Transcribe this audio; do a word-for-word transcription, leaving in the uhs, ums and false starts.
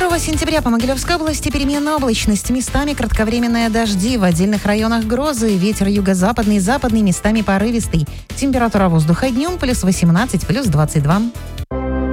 второго сентября по Могилевской области переменная облачность. Местами кратковременные дожди. В отдельных районах грозы. Ветер юго-западный, западный, местами порывистый. Температура воздуха днем плюс восемнадцать, плюс двадцать два.